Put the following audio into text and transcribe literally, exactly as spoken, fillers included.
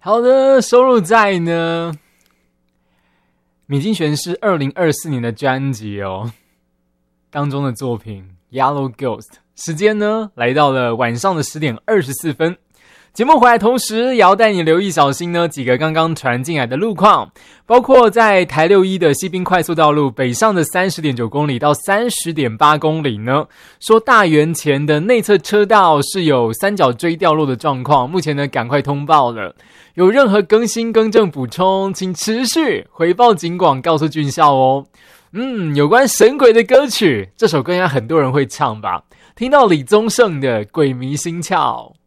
好的，收录在呢米津玄师二零二四年的专辑哦当中的作品 Yellow Ghost。 时间呢来到了晚上的十点二十四分。节目回来同时也要带你留意小心呢几个刚刚传进来的路况，包括在台六一的西滨快速道路北上的 三十点九公里到 三十点八公里呢，说大园前的内侧车道是有三角锥掉落的状况，目前呢赶快通报了，有任何更新更正补充请持续回报警广告诉军校哦。嗯，有关神鬼的歌曲，这首歌应该很多人会唱吧，听到李宗盛的鬼迷心窍。